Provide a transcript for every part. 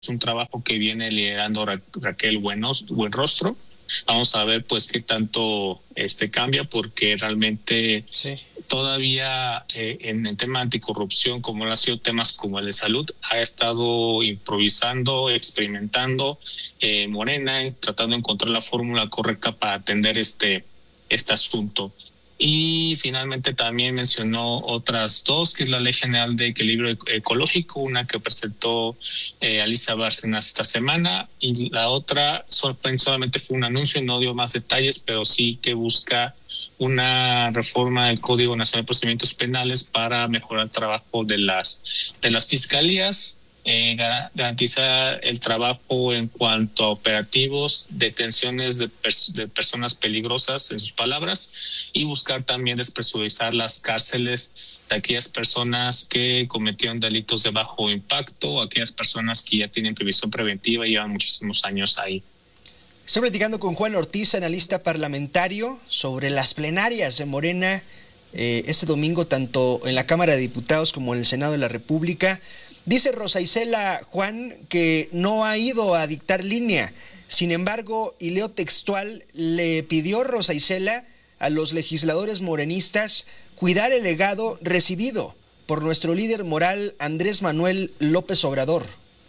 un trabajo que viene liderando Raquel Buenrostro. Vamos a ver pues qué tanto cambia, porque realmente Sí. todavía en el tema anticorrupción, como lo ha sido temas como el de salud, ha estado improvisando, experimentando Morena, tratando de encontrar la fórmula correcta para atender este asunto. Y finalmente también mencionó otras dos, que es la Ley General de Equilibrio Ecológico, una que presentó Alicia Bárcenas esta semana, y la otra solamente fue un anuncio, no dio más detalles, pero sí que busca una reforma del Código Nacional de Procedimientos Penales para mejorar el trabajo de las fiscalías, garantizar el trabajo en cuanto a operativos, detenciones de personas peligrosas, en sus palabras, y buscar también despresurizar las cárceles de aquellas personas que cometieron delitos de bajo impacto, aquellas personas que ya tienen previsión preventiva y llevan muchísimos años ahí. Estoy platicando con Juan Ortiz, analista parlamentario, sobre las plenarias de Morena este domingo, tanto en la Cámara de Diputados como en el Senado de la República. Dice Rosa Isela, Juan, que no ha ido a dictar línea. Sin embargo, y leo textual, le pidió Rosa Isela a los legisladores morenistas cuidar el legado recibido por nuestro líder moral Andrés Manuel López Obrador.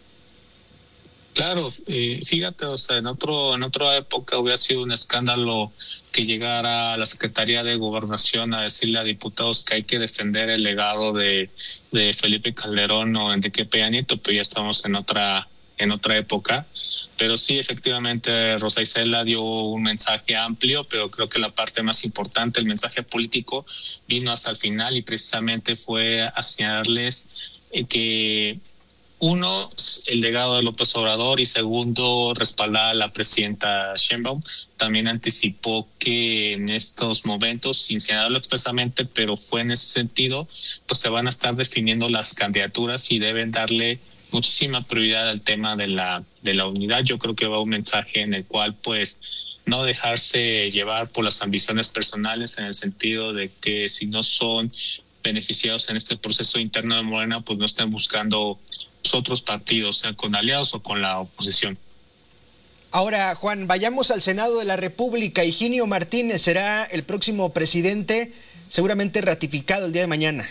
Claro, fíjate, o sea, en otra época hubiera sido un escándalo que llegara a la Secretaría de Gobernación a decirle a diputados que hay que defender el legado de Felipe Calderón o Enrique Peña Nieto, pero ya estamos en otra época. Pero sí, efectivamente, Rosa Isela dio un mensaje amplio, pero creo que la parte más importante, el mensaje político, vino hasta el final, y precisamente fue a señalarles que uno, el legado de López Obrador, y segundo, respaldar a la presidenta Sheinbaum. También anticipó que en estos momentos, sin señalarlo expresamente, pero fue en ese sentido, pues se van a estar definiendo las candidaturas y deben darle muchísima prioridad al tema de la unidad. Yo creo que va un mensaje en el cual pues no dejarse llevar por las ambiciones personales, en el sentido de que si no son beneficiados en este proceso interno de Morena, pues no estén buscando otros partidos, sea con aliados o con la oposición. Ahora, Juan, vayamos al Senado de la República. Higinio Martínez será el próximo presidente, seguramente ratificado el día de mañana.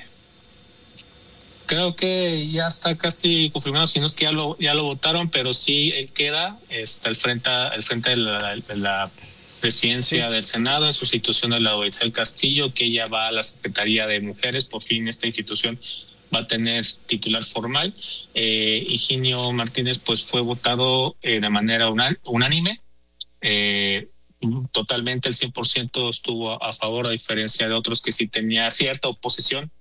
Creo que ya está casi confirmado, si no es que ya lo votaron, pero sí él queda al frente de la presidencia del Senado, en sustitución de la Itzel Castillo, que ella va a la Secretaría de Mujeres. Por fin esta institución va a tener titular formal. Higinio Martínez pues fue votado de manera unánime. Totalmente, el 100% estuvo a favor, a diferencia de otros que sí tenía cierta oposición.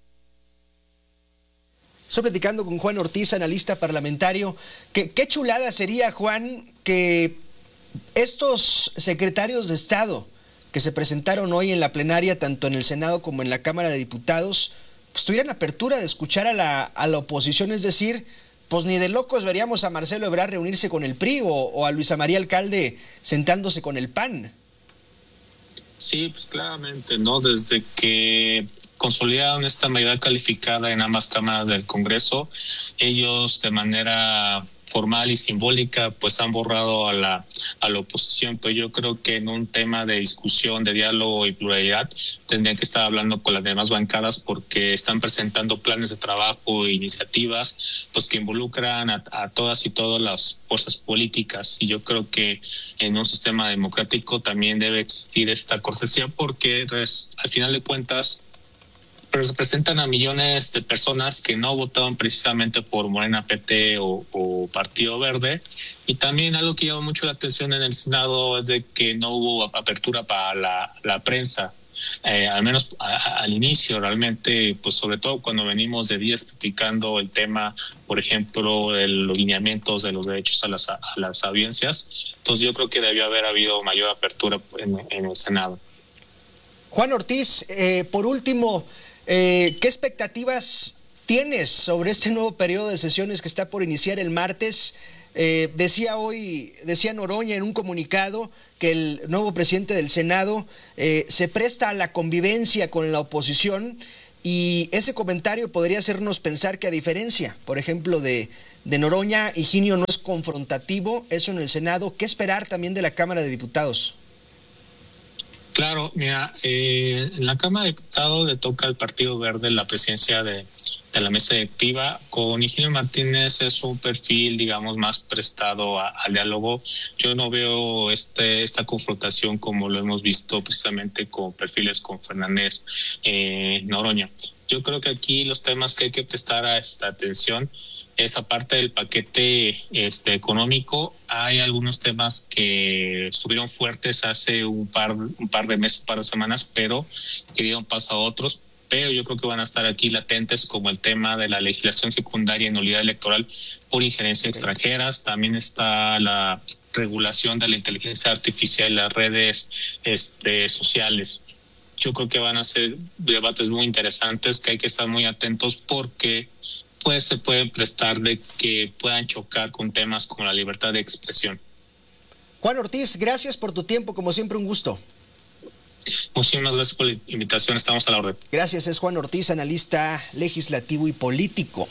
Estoy platicando con Juan Ortiz, analista parlamentario. ¿Qué chulada sería, Juan, que estos secretarios de Estado que se presentaron hoy en la plenaria, tanto en el Senado como en la Cámara de Diputados, pues tuvieran apertura de escuchar a la oposición? Es decir, pues ni de locos veríamos a Marcelo Ebrard reunirse con el PRI o a Luisa María Alcalde sentándose con el PAN. Sí, pues claramente, ¿no? Desde que consolidaron esta mayoría calificada en ambas cámaras del Congreso, ellos de manera formal y simbólica pues han borrado a la oposición. Pues yo creo que en un tema de discusión, de diálogo y pluralidad, tendrían que estar hablando con las demás bancadas, porque están presentando planes de trabajo e iniciativas pues que involucran a todas y todas las fuerzas políticas, y yo creo que en un sistema democrático también debe existir esta cortesía, porque al final de cuentas representan a millones de personas que no votaron precisamente por Morena, PT o Partido Verde. Y también algo que llama mucho la atención en el Senado es de que no hubo apertura para la prensa. Al menos al inicio, realmente, pues sobre todo cuando venimos de días criticando el tema, por ejemplo, de los lineamientos de los derechos a las audiencias. Entonces yo creo que debió haber habido mayor apertura en el Senado. Juan Ortiz, por último, ¿qué expectativas tienes sobre este nuevo periodo de sesiones que está por iniciar el martes? Decía Noroña en un comunicado que el nuevo presidente del Senado se presta a la convivencia con la oposición Y ese comentario podría hacernos pensar que, a diferencia, por ejemplo, de Noroña, Higinio no es confrontativo, eso en el Senado. ¿Qué esperar también de la Cámara de Diputados? Claro, mira, en la Cámara de Diputados le toca al Partido Verde la presidencia de la mesa directiva. Con Higinio Martínez es un perfil, digamos, más prestado al diálogo. Yo no veo esta confrontación como lo hemos visto precisamente con perfiles con Fernández Noroña. Yo creo que aquí los temas que hay que prestar a esta atención es, aparte del paquete económico, hay algunos temas que estuvieron fuertes hace un par de meses, un par de semanas, pero que dieron paso a otros. Pero yo creo que van a estar aquí latentes, como el tema de la legislación secundaria en nulidad electoral por injerencias extranjeras. También está la regulación de la inteligencia artificial y las redes sociales. Yo creo que van a ser debates muy interesantes, que hay que estar muy atentos, porque pues se pueden prestar de que puedan chocar con temas como la libertad de expresión. Juan Ortiz, gracias por tu tiempo, como siempre un gusto. Muchísimas gracias por la invitación, estamos a la orden. Gracias, es Juan Ortiz, analista legislativo y político.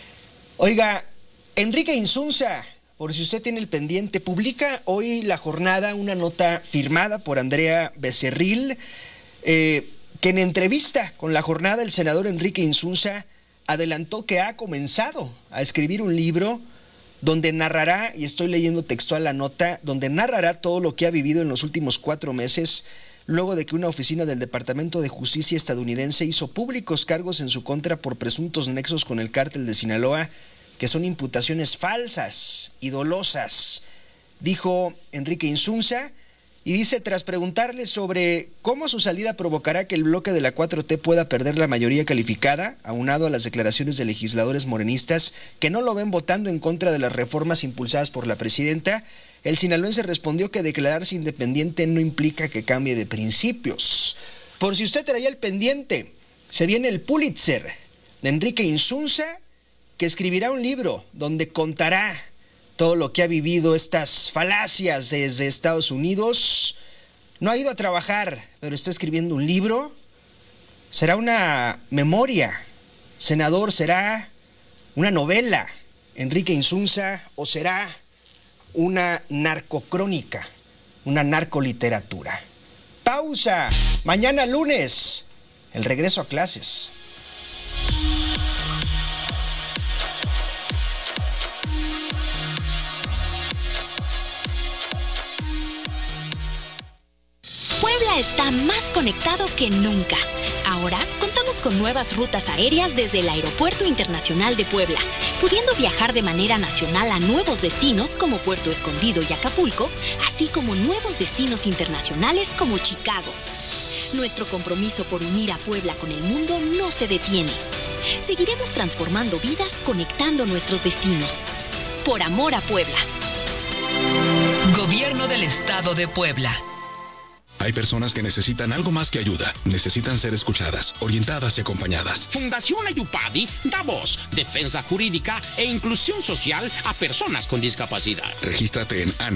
Oiga, Enrique Insunza, por si usted tiene el pendiente, publica hoy La Jornada una nota firmada por Andrea Becerril, que en entrevista con La Jornada el senador Enrique Insunza adelantó que ha comenzado a escribir un libro donde narrará, y estoy leyendo textual la nota, donde narrará todo lo que ha vivido en los últimos 4 meses, luego de que una oficina del Departamento de Justicia estadounidense hizo públicos cargos en su contra por presuntos nexos con el cártel de Sinaloa, que son imputaciones falsas y dolosas, dijo Enrique Insunza. Y dice, tras preguntarle sobre cómo su salida provocará que el bloque de la 4T pueda perder la mayoría calificada, aunado a las declaraciones de legisladores morenistas que no lo ven votando en contra de las reformas impulsadas por la presidenta, el sinaloense respondió que declararse independiente no implica que cambie de principios. Por si usted traía el pendiente, se viene el Pulitzer de Enrique Insunza, que escribirá un libro donde contará todo lo que ha vivido, estas falacias desde Estados Unidos. No ha ido a trabajar, pero está escribiendo un libro. Será una memoria, senador, será una novela, Enrique Insunza, o será una narcocrónica, una narcoliteratura. Pausa. Mañana lunes, el regreso a clases. Puebla está más conectado que nunca. Ahora contamos con nuevas rutas aéreas desde el Aeropuerto Internacional de Puebla, pudiendo viajar de manera nacional a nuevos destinos como Puerto Escondido y Acapulco, así como nuevos destinos internacionales como Chicago. Nuestro compromiso por unir a Puebla con el mundo no se detiene. Seguiremos transformando vidas, conectando nuestros destinos. Por amor a Puebla. Gobierno del Estado de Puebla. Hay personas que necesitan algo más que ayuda. Necesitan ser escuchadas, orientadas y acompañadas. Fundación Ayupadi da voz, defensa jurídica e inclusión social a personas con discapacidad. Regístrate en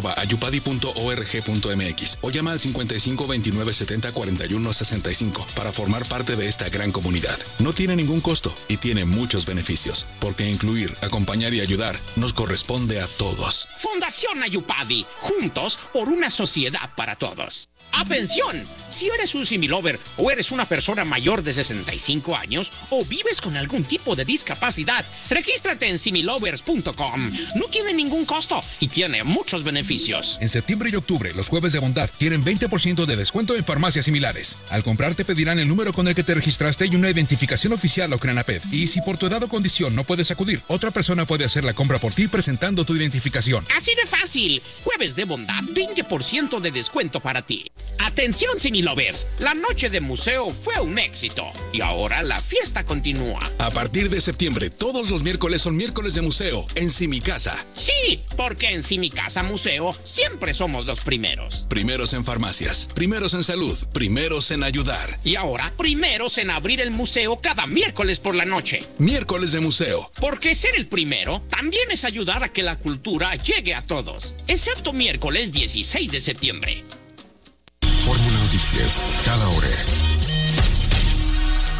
ana@ayupadi.org.mx o llama al 55 29 70 41 65 para formar parte de esta gran comunidad. No tiene ningún costo y tiene muchos beneficios, porque incluir, acompañar y ayudar nos corresponde a todos. Fundación Ayupadi, juntos por una sociedad para todos. ¡Atención! Si eres un similover o eres una persona mayor de 65 años o vives con algún tipo de discapacidad, regístrate en similovers.com. No tiene ningún costo y tiene muchos beneficios. En septiembre y octubre, los jueves de bondad tienen 20% de descuento en farmacias similares. Al comprar te pedirán el número con el que te registraste y una identificación oficial o CRENAPED. Y si por tu edad o condición no puedes acudir, otra persona puede hacer la compra por ti presentando tu identificación. Así de fácil. Jueves de bondad, 20% de descuento para ti. Atención Similovers, la noche de museo fue un éxito y ahora la fiesta continúa. A partir de septiembre, todos los miércoles son miércoles de museo en Simicasa. Sí, porque en Simicasa Museo siempre somos los primeros. Primeros en farmacias, primeros en salud, primeros en ayudar. Y ahora, primeros en abrir el museo cada miércoles por la noche. Miércoles de museo. Porque ser el primero también es ayudar a que la cultura llegue a todos, excepto miércoles 16 de septiembre. Fórmula Noticias, cada hora.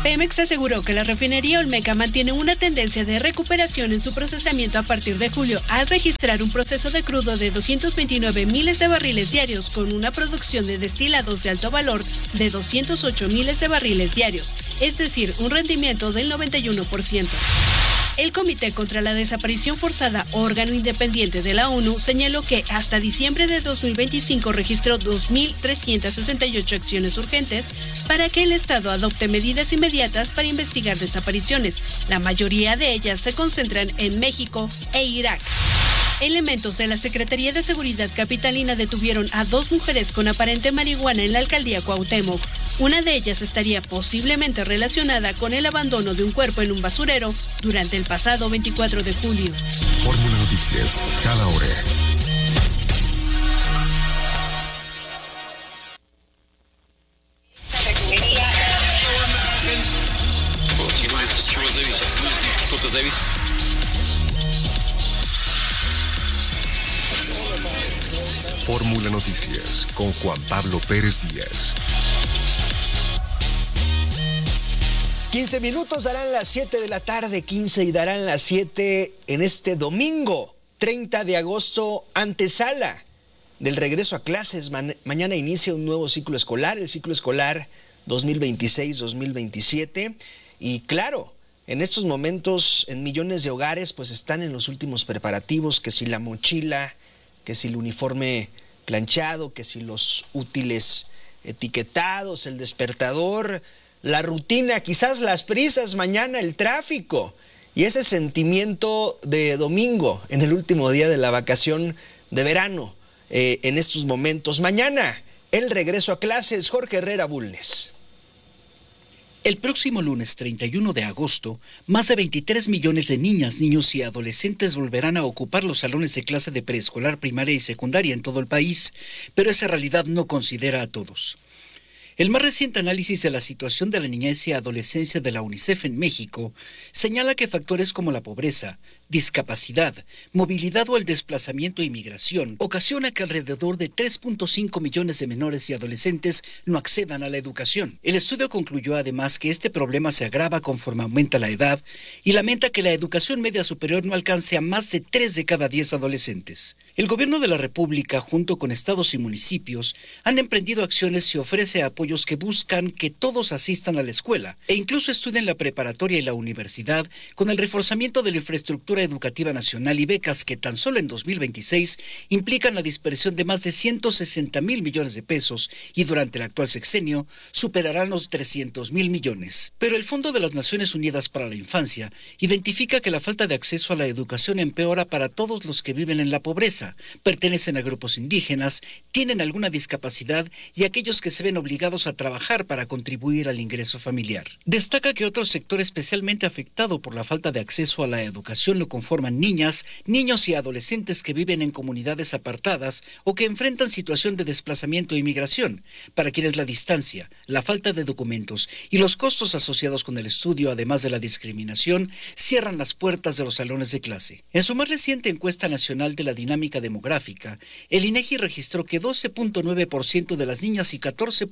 Pemex aseguró que la refinería Olmeca mantiene una tendencia de recuperación en su procesamiento a partir de julio, al registrar un proceso de crudo de 229 miles de barriles diarios con una producción de destilados de alto valor de 208 miles de barriles diarios, es decir, un rendimiento del 91%. El Comité contra la Desaparición Forzada, órgano independiente de la ONU, señaló que hasta diciembre de 2025 registró 2.368 acciones urgentes para que el Estado adopte medidas inmediatas para investigar desapariciones. La mayoría de ellas se concentran en México e Irak. Elementos de la Secretaría de Seguridad Capitalina detuvieron a 2 mujeres con aparente marihuana en la alcaldía Cuauhtémoc. Una de ellas estaría posiblemente relacionada con el abandono de un cuerpo en un basurero durante el pasado 24 de julio. Fórmula Noticias, cada hora. Fórmula Noticias con Juan Pablo Pérez Díaz. 15 minutos darán las 7 de la tarde, 15 y darán las 7 en este domingo, 30 de agosto, antesala del regreso a clases. Mañana inicia un nuevo ciclo escolar, el ciclo escolar 2026-2027. Y claro, en estos momentos en millones de hogares pues están en los últimos preparativos, que si la mochila, que si el uniforme planchado, que si los útiles etiquetados, el despertador, la rutina, quizás las prisas, mañana el tráfico y ese sentimiento de domingo en el último día de la vacación de verano en estos momentos. Mañana el regreso a clases. Jorge Herrera Bulnes. El próximo lunes 31 de agosto, más de 23 millones de niñas, niños y adolescentes volverán a ocupar los salones de clase de preescolar, primaria y secundaria en todo el país, pero esa realidad no considera a todos. El más reciente análisis de la situación de la niñez y adolescencia de la UNICEF en México señala que factores como la pobreza, discapacidad, movilidad o el desplazamiento e migración ocasiona que alrededor de 3.5 millones de menores y adolescentes no accedan a la educación. El estudio concluyó además que este problema se agrava conforme aumenta la edad y lamenta que la educación media superior no alcance a más de 3 de cada 10 adolescentes. El gobierno de la República, junto con estados y municipios, han emprendido acciones y ofrece apoyos que buscan que todos asistan a la escuela e incluso estudien la preparatoria y la universidad con el reforzamiento de la infraestructura educativa nacional y becas que tan solo en 2026 implican la dispersión de más de 160,000 millones de pesos y durante el actual sexenio superarán los 300,000 millones. Pero el Fondo de las Naciones Unidas para la Infancia identifica que la falta de acceso a la educación empeora para todos los que viven en la pobreza, pertenecen a grupos indígenas, tienen alguna discapacidad y aquellos que se ven obligados a trabajar para contribuir al ingreso familiar. Destaca que otro sector especialmente afectado por la falta de acceso a la educación lo conforman niñas, niños y adolescentes que viven en comunidades apartadas o que enfrentan situación de desplazamiento e inmigración, para quienes la distancia, la falta de documentos y los costos asociados con el estudio, además de la discriminación, cierran las puertas de los salones de clase. En su más reciente encuesta nacional de la dinámica demográfica, el INEGI registró que 12.9% de las niñas y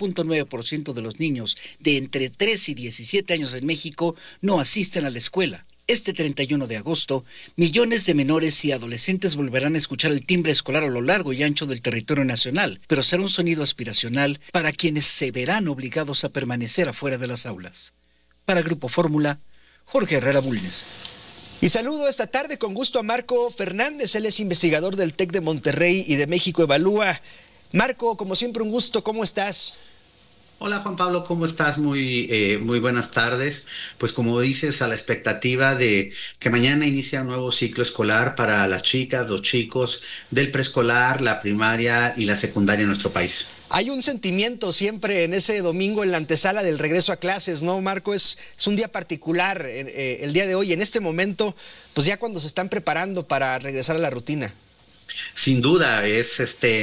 14.9% de los niños de entre 3 y 17 años en México no asisten a la escuela. Este 31 de agosto, millones de menores y adolescentes volverán a escuchar el timbre escolar a lo largo y ancho del territorio nacional, pero será un sonido aspiracional para quienes se verán obligados a permanecer afuera de las aulas. Para Grupo Fórmula, Jorge Herrera Bulnes. Y saludo esta tarde con gusto a Marco Fernández, él es investigador del TEC de Monterrey y de México Evalúa. Marco, como siempre, un gusto, ¿cómo estás? Hola Juan Pablo, ¿cómo estás? Muy buenas tardes. Pues como dices, a la expectativa de que mañana inicia un nuevo ciclo escolar para las chicas, los chicos del preescolar, la primaria y la secundaria en nuestro país. Hay un sentimiento siempre en ese domingo en la antesala del regreso a clases, ¿no, Marco? Es un día particular el día de hoy, en este momento, pues ya cuando se están preparando para regresar a la rutina. Sin duda, es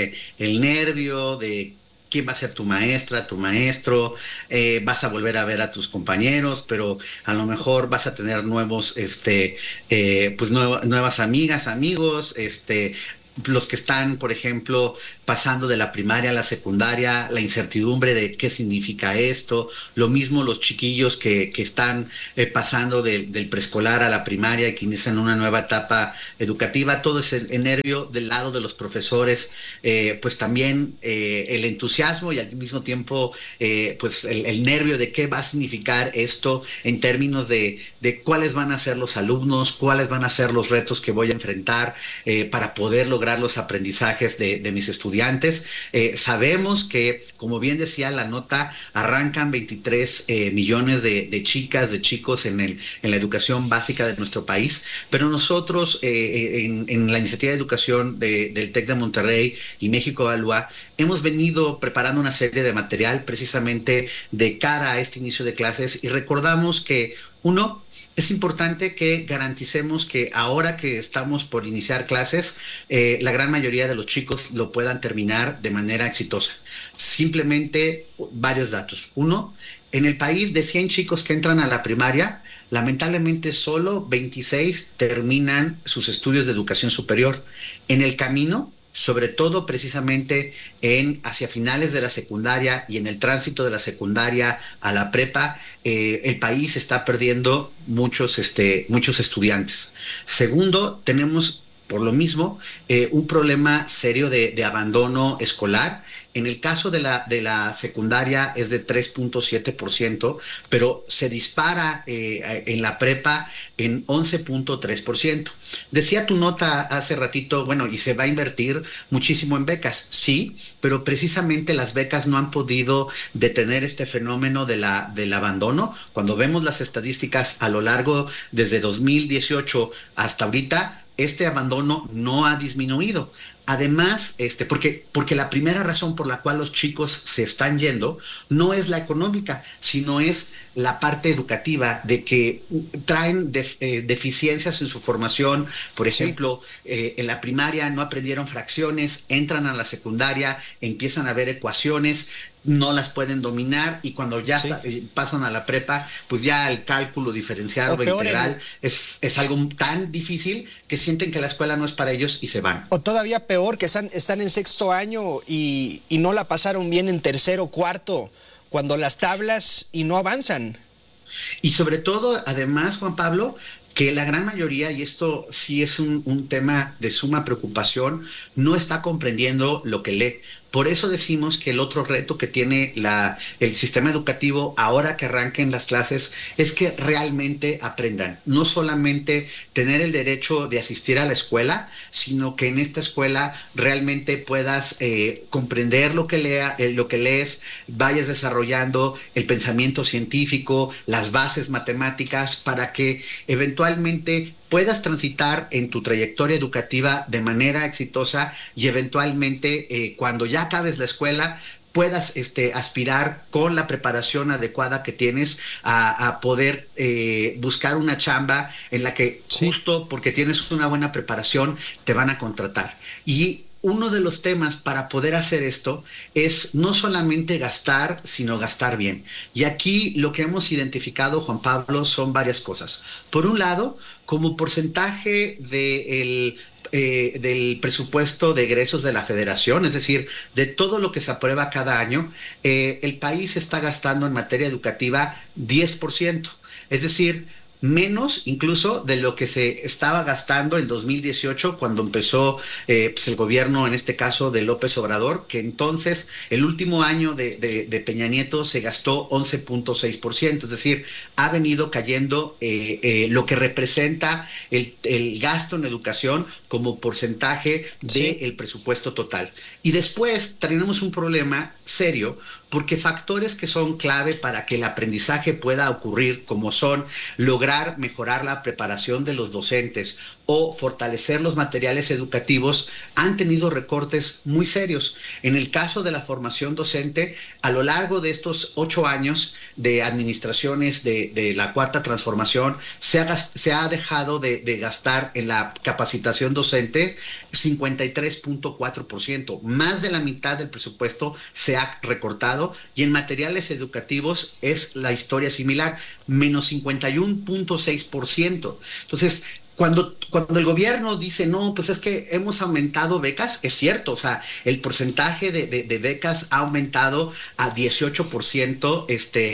el nervio de quién va a ser tu maestra, tu maestro, vas a volver a ver a tus compañeros, pero a lo mejor vas a tener nuevos, nuevas amigas, amigos, los que están, por ejemplo, pasando de la primaria a la secundaria, la incertidumbre de qué significa esto, lo mismo los chiquillos que están pasando del preescolar a la primaria y que inician una nueva etapa educativa, todo ese nervio del lado de los profesores, pues también el entusiasmo y al mismo tiempo pues el nervio de qué va a significar esto en términos de cuáles van a ser los alumnos, cuáles van a ser los retos que voy a enfrentar para poder lograr los aprendizajes de mis estudiantes. Sabemos que, como bien decía la nota, arrancan 23 millones de chicas, de chicos en la educación básica de nuestro país, pero nosotros en la iniciativa de educación del TEC de Monterrey y México Evalúa hemos venido preparando una serie de material precisamente de cara a este inicio de clases y recordamos que es importante que garanticemos que ahora que estamos por iniciar clases, la gran mayoría de los chicos lo puedan terminar de manera exitosa. Simplemente varios datos. Uno, en el país de 100 chicos que entran a la primaria, lamentablemente solo 26 terminan sus estudios de educación superior. En el camino, sobre todo precisamente hacia finales de la secundaria y en el tránsito de la secundaria a la prepa, el país está perdiendo muchos estudiantes. Segundo, tenemos por lo mismo un problema serio de abandono escolar. En el caso de la secundaria es de 3.7%, pero se dispara en la prepa en 11.3%. Decía tu nota hace ratito, bueno, y se va a invertir muchísimo en becas. Sí, pero precisamente las becas no han podido detener este fenómeno del abandono. Cuando vemos las estadísticas a lo largo desde 2018 hasta ahorita, este abandono no ha disminuido. Además, porque la primera razón por la cual los chicos se están yendo no es la económica, sino es la parte educativa, de que traen deficiencias en su formación. Por ejemplo, en la primaria no aprendieron fracciones, entran a la secundaria, empiezan a ver ecuaciones, no las pueden dominar y cuando ya pasan a la prepa, pues ya el cálculo diferencial o integral es algo tan difícil que sienten que la escuela no es para ellos y se van. O todavía peor, que están en sexto año y no la pasaron bien en tercero, cuarto, cuando las tablas y no avanzan. Y sobre todo, además, Juan Pablo, que la gran mayoría, y esto sí es un tema de suma preocupación, no está comprendiendo lo que lee. Por eso decimos que el otro reto que tiene el sistema educativo ahora que arranquen las clases es que realmente aprendan. No solamente tener el derecho de asistir a la escuela, sino que en esta escuela realmente puedas comprender lo que lees, vayas desarrollando el pensamiento científico, las bases matemáticas, para que eventualmente puedas transitar en tu trayectoria educativa de manera exitosa y eventualmente cuando ya acabes la escuela puedas aspirar con la preparación adecuada que tienes a poder buscar una chamba en la que justo porque tienes una buena preparación te van a contratar. Y uno de los temas para poder hacer esto es no solamente gastar, sino gastar bien. Y aquí lo que hemos identificado, Juan Pablo, son varias cosas. Por un lado, como porcentaje del presupuesto de egresos de la federación, es decir, de todo lo que se aprueba cada año, el país está gastando en materia educativa 10%. Es decir, menos incluso de lo que se estaba gastando en 2018 cuando empezó pues el gobierno, en este caso de López Obrador, que entonces el último año de Peña Nieto se gastó 11.6%, es decir, ha venido cayendo lo que representa el gasto en educación como porcentaje del presupuesto total. Y después tenemos un problema serio, porque factores que son clave para que el aprendizaje pueda ocurrir, como son lograr mejorar la preparación de los docentes o fortalecer los materiales educativos, han tenido recortes muy serios. En el caso de la formación docente, a lo largo de estos 8 años de administraciones de la Cuarta Transformación, se ha dejado de gastar en la capacitación docente 53.4%. Más de la mitad del presupuesto se ha recortado, y en materiales educativos es la historia similar, menos 51.6%. Entonces, Cuando el gobierno dice, no, pues es que hemos aumentado becas, es cierto, o sea, el porcentaje de becas ha aumentado a 18%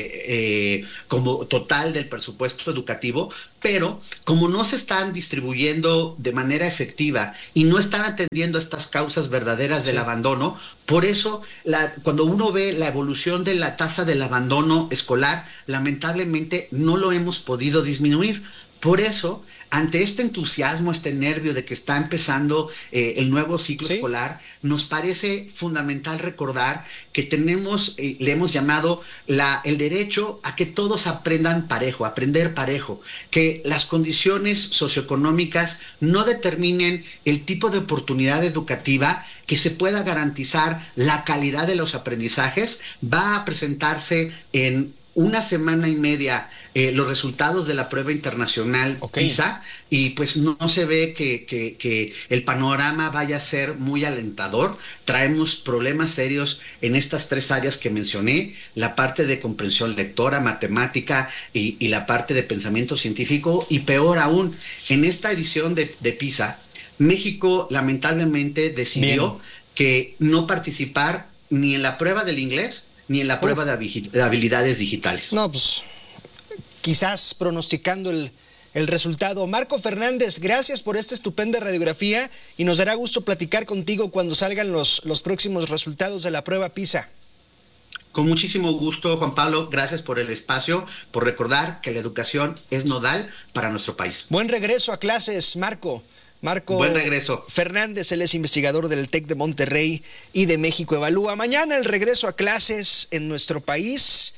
como total del presupuesto educativo, pero como no se están distribuyendo de manera efectiva y no están atendiendo estas causas verdaderas del abandono, por eso cuando uno ve la evolución de la tasa del abandono escolar, lamentablemente no lo hemos podido disminuir. Por eso, ante este entusiasmo, este nervio de que está empezando el nuevo ciclo escolar, nos parece fundamental recordar que tenemos, le hemos llamado el derecho a que todos aprendan parejo, aprender parejo, que las condiciones socioeconómicas no determinen el tipo de oportunidad educativa, que se pueda garantizar la calidad de los aprendizajes. Va a presentarse en una semana y media los resultados de la prueba internacional PISA, y pues no se ve que el panorama vaya a ser muy alentador. Traemos problemas serios en estas 3 áreas que mencioné, la parte de comprensión lectora, matemática y la parte de pensamiento científico, y peor aún, en esta edición de PISA, México lamentablemente decidió que no participar ni en la prueba del inglés ni en la prueba de habilidades digitales. No, pues quizás pronosticando el resultado. Marco Fernández, gracias por esta estupenda radiografía y nos dará gusto platicar contigo cuando salgan los próximos resultados de la prueba PISA. Con muchísimo gusto, Juan Pablo. Gracias por el espacio, por recordar que la educación es nodal para nuestro país. Buen regreso a clases, Marco. Buen regreso. Fernández, él es investigador del TEC de Monterrey y de México Evalúa. Mañana el regreso a clases en nuestro país.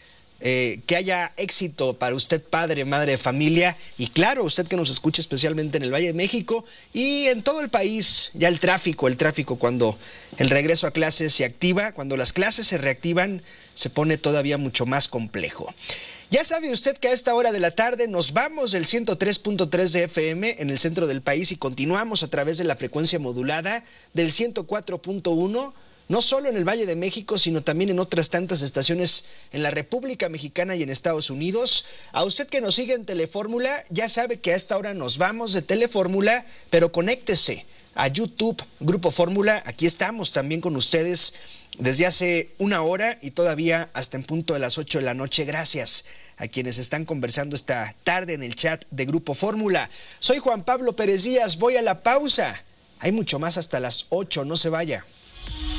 Que haya éxito para usted, padre, madre de familia, y claro, usted que nos escucha especialmente en el Valle de México y en todo el país. Ya el tráfico cuando el regreso a clases se activa, cuando las clases se reactivan, se pone todavía mucho más complejo. Ya sabe usted que a esta hora de la tarde nos vamos del 103.3 de FM en el centro del país y continuamos a través de la frecuencia modulada del 104.1, no solo en el Valle de México, sino también en otras tantas estaciones en la República Mexicana y en Estados Unidos. A usted que nos sigue en Telefórmula, ya sabe que a esta hora nos vamos de Telefórmula, pero conéctese a YouTube, Grupo Fórmula. Aquí estamos también con ustedes desde hace 1 hora y todavía hasta en punto de las 8 de la noche. Gracias a quienes están conversando esta tarde en el chat de Grupo Fórmula. Soy Juan Pablo Pérez Díaz, voy a la pausa. Hay mucho más hasta las 8, no se vaya.